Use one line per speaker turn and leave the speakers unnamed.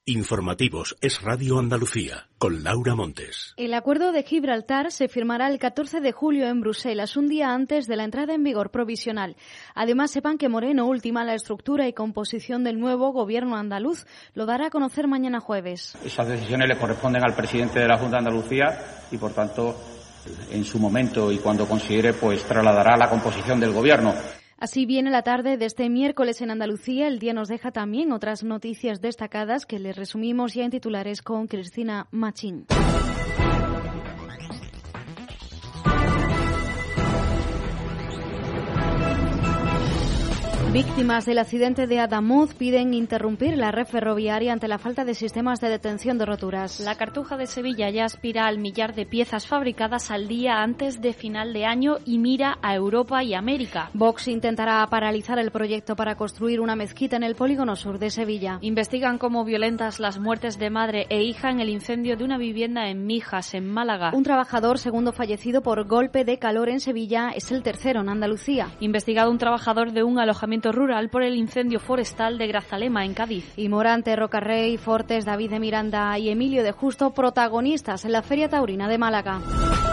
Informativos Es Radio Andalucía, con Laura Montes.
El acuerdo de Gibraltar se firmará el 14 de julio en Bruselas, un día antes de la entrada en vigor provisional. Además, sepan que Moreno ultima la estructura y composición del nuevo gobierno andaluz. Lo dará a conocer mañana jueves.
Esas decisiones le corresponden al presidente de la Junta de Andalucía y, por tanto, en su momento y cuando considere, pues trasladará la composición del gobierno.
Así viene la tarde de este miércoles en Andalucía. El día nos deja también otras noticias destacadas que les resumimos ya en titulares con Cristina Machín. Víctimas del accidente de Adamuz piden interrumpir la red ferroviaria ante la falta de sistemas de detención de roturas.
La Cartuja de Sevilla ya aspira al millar de piezas fabricadas al día antes de final de año y mira a Europa y América.
Vox intentará paralizar el proyecto para construir una mezquita en el polígono sur de Sevilla.
Investigan como violentas las muertes de madre e hija en el incendio de una vivienda en Mijas, en Málaga.
Un trabajador segundo fallecido por golpe de calor en Sevilla es el tercero en Andalucía.
Investigado un trabajador de un alojamiento rural por el incendio forestal de Grazalema, en Cádiz.
Y Morante, Rocarrey, Fortes, David de Miranda y Emilio de Justo, protagonistas en la Feria Taurina de Málaga.